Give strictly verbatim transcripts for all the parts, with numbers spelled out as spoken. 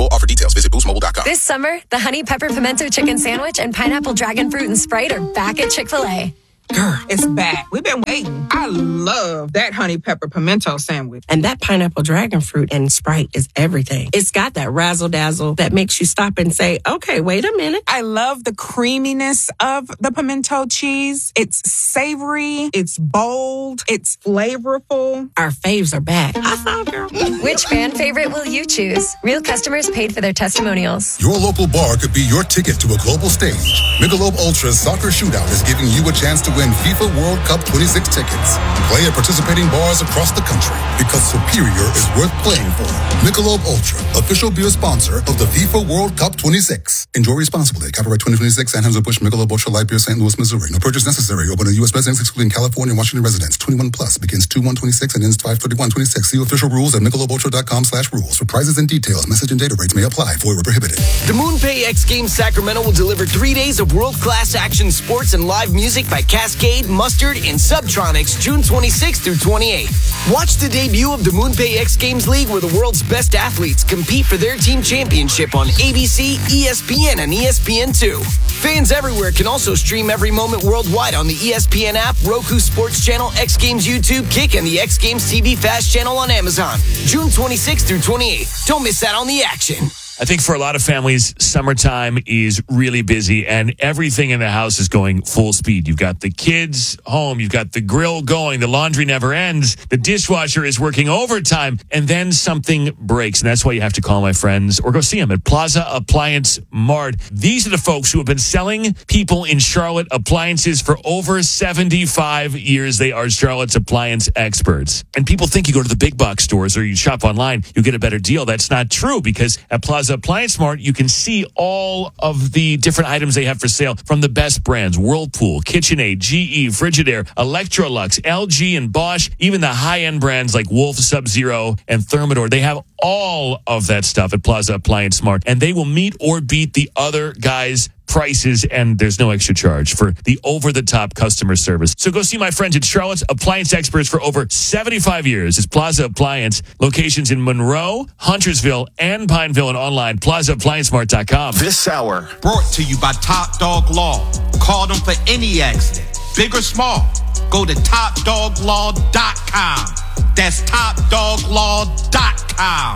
full offer details. Visit boost mobile dot com. This summer, the Honey Pepper Pimento Chicken Sandwich and Pineapple Dragon Fruit and Sprite are back at Chick-fil-A. Girl, it's back. We've been waiting. I love that honey pepper pimento sandwich. And that pineapple dragon fruit and Sprite is everything. It's got that razzle dazzle that makes you stop and say, okay, wait a minute. I love the creaminess of the pimento cheese. It's savory. It's bold. It's flavorful. Our faves are back. I saw, girl. Which fan favorite will you choose? Real customers paid for their testimonials. Your local bar could be your ticket to a global stage. Michelob Ultra's Soccer Shootout is giving you a chance to win FIFA World Cup twenty-six tickets. Play at participating bars across the country because superior is worth playing for. Michelob Ultra, official beer sponsor of the FIFA World Cup twenty-six. Enjoy responsibly. Copyright twenty twenty-six, Anheuser-Busch Michelob Ultra Light Beer, Saint Louis, Missouri. No purchase necessary. Open to U S residents, excluding California and Washington residents. twenty-one plus. Begins two one twenty-six and ends five thirty-one twenty-six. See official rules at michelob ultra dot com slash rules. For prizes and details, message and data rates may apply. Void where prohibited. The MoonPay X Games Sacramento will deliver three days of world-class action sports and live music by Cascade, Mustard, and Subtronics June twenty-sixth through twenty-eighth. Watch the debut of the MoonPay X Games League where the world's best athletes compete for their team championship on A B C, E S P N, and E S P N two. Fans everywhere can also stream every moment worldwide on the E S P N app, Roku Sports Channel, X Games YouTube, Kick, and the X Games T V Fast channel on Amazon. June twenty-sixth through twenty-eighth. Don't miss out on the action. I think for a lot of families, summertime is really busy and everything in the house is going full speed. You've got the kids home, you've got the grill going, the laundry never ends, the dishwasher is working overtime, and then something breaks. And that's why you have to call my friends or go see them at Plaza Appliance Mart. These are the folks who have been selling people in Charlotte appliances for over seventy-five years. They are Charlotte's appliance experts. And people think you go to the big box stores or you shop online, you get a better deal. That's not true because at Plaza Appliance Mart, you can see all of the different items they have for sale from the best brands: Whirlpool, KitchenAid, G E, Frigidaire, Electrolux, L G, and Bosch. Even the high-end brands like Wolf, Sub-Zero, and Thermador. They have all of that stuff at Plaza Appliance Mart, and they will meet or beat the other guys' prices, and there's no extra charge for the over-the-top customer service. So go see my friends at Charlotte's Appliance Experts for over seventy-five years. It's Plaza Appliance. Locations in Monroe, Huntersville, and Pineville, and online, plaza appliance mart dot com. This hour brought to you by Top Dog Law. Call them for any accident, big or small. Go to top dog law dot com. That's top dog law dot com.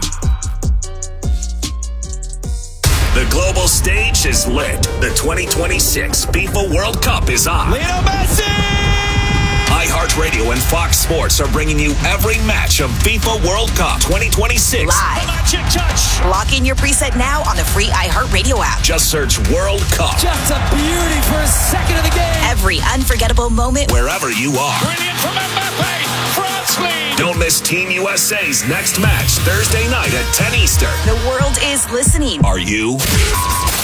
The global stage is lit. The twenty twenty-six FIFA World Cup is on. Lionel Messi! iHeartRadio and Fox Sports are bringing you every match of FIFA World Cup twenty twenty-six. Live. Magic touch. Lock in your preset now on the free iHeartRadio app. Just search World Cup. Just a beauty for a second of the game. Every unforgettable moment. Wherever you are. Brilliant from Mbappe. France lead. Don't miss Team U S A's next match Thursday night at ten Eastern. The world is listening. Are you?